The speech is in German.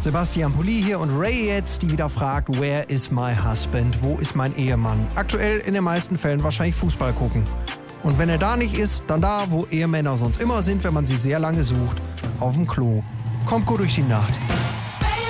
Sebastian Pulli hier und Ray jetzt, die wieder fragt, where is my husband? Wo ist mein Ehemann? Aktuell in den meisten Fällen wahrscheinlich Fußball gucken. Und wenn er da nicht ist, dann da, wo Ehemänner sonst immer sind, wenn man sie sehr lange sucht, auf dem Klo. Kommt gut durch die Nacht.